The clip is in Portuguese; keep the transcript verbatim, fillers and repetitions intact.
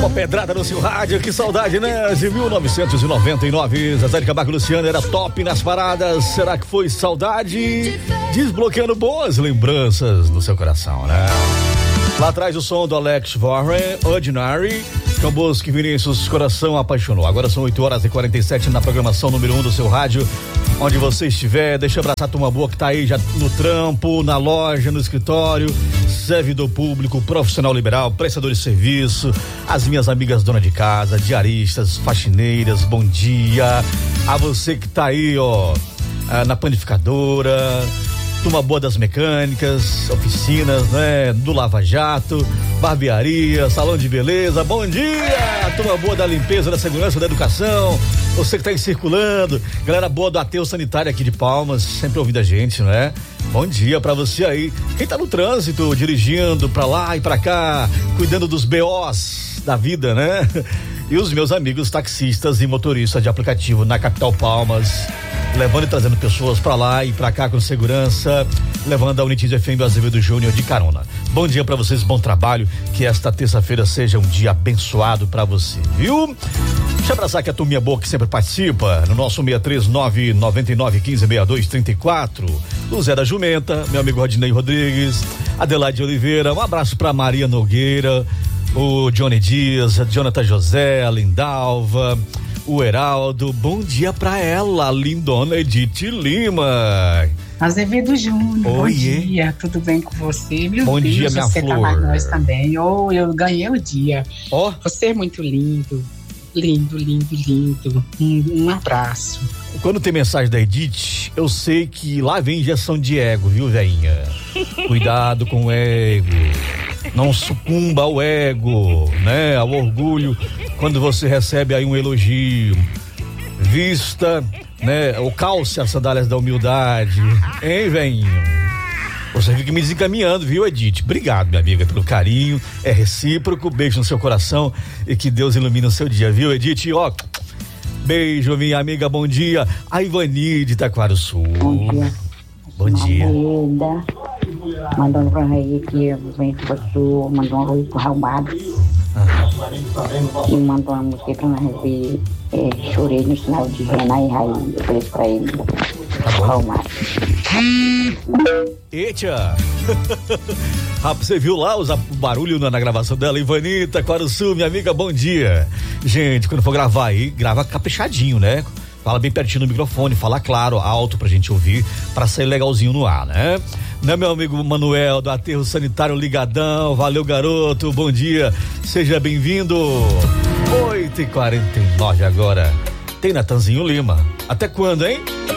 Uma pedrada no seu rádio, que saudade, né? De mil novecentos e noventa e nove, Zezé de Camargo e Luciano era top nas paradas. Será que foi saudade? Desbloqueando boas lembranças no seu coração, né? Lá atrás o som do Alex Warren, Ordinary, com Bosque Vinícius, Coração Apaixonou. Agora são oito horas e quarenta e sete na programação número um do seu rádio. Onde você estiver, deixa eu abraçar a turma boa que tá aí já no trampo, na loja, no escritório, servidor público, profissional liberal, prestador de serviço, as minhas amigas dona de casa, diaristas, faxineiras, bom dia. A você que tá aí, ó, na panificadora, turma boa das mecânicas, oficinas, né, do Lava Jato, barbearia, salão de beleza, bom dia, turma boa da limpeza, da segurança, da educação, você que tá aí circulando, galera boa do Aterro Sanitário aqui de Palmas, sempre ouvindo a gente, não é? Bom dia pra você aí, quem tá no trânsito, dirigindo pra lá e pra cá, cuidando dos B Os da vida, né? E os meus amigos taxistas e motoristas de aplicativo na capital Palmas, levando e trazendo pessoas pra lá e pra cá com segurança, levando a Unitis F M do Azevedo Júnior de carona. Bom dia pra vocês, bom trabalho, que esta terça-feira seja um dia abençoado pra você, viu? Deixa eu abraçar aqui a turminha boa que sempre participa, no nosso seis três nove, nove nove um cinco, seis dois três quatro, o Zé da Jumenta, meu amigo Rodinei Rodrigues, Adelaide Oliveira, um abraço pra Maria Nogueira, o Johnny Dias, a Jonathan José, a Lindalva, o Heraldo, bom dia pra ela, a lindona Edith Lima. Azevedo Júnior, bom dia, tudo bem com você? Meu bom Deus, dia, minha você flor. Tá mais nós também, oh, eu ganhei o dia. Ó, oh. Você é muito lindo, lindo, lindo, lindo, um, um abraço. Quando tem mensagem da Edith, eu sei que lá vem injeção de ego, viu, velhinha? Cuidado com o ego. Não sucumba ao ego, né? Ao orgulho, quando você recebe aí um elogio. Vista, né? Ou calce as sandálias da humildade. Hein, velhinho? Você fica me desencaminhando, viu, Edith? Obrigado, minha amiga, pelo carinho. É recíproco. Beijo no seu coração e que Deus ilumine o seu dia, viu, Edith? Ó, beijo, minha amiga, bom dia. A Ivani de Taquaro Sul. Bom dia. Bom dia. Mandou um oi aqui, vem pro Sul, mandou um oi pro Raumado. E mandou uma música pra nós ver. É, chorei no sinal de Renan e Raí. Eu falei isso pra ele. Raumado. Eita! Rapaz, você viu lá o barulho na, na gravação dela? Ivanita, Taquaro Sul, minha amiga, bom dia. Gente, quando for gravar aí, grava caprichadinho, né? Fala bem pertinho no microfone, fala claro, alto pra gente ouvir, pra sair legalzinho no ar, né? Né, meu amigo Manuel, do Aterro Sanitário ligadão, valeu, garoto, bom dia, seja bem-vindo. oito e quarenta e nove agora, tem Natanzinho Lima, até quando, hein?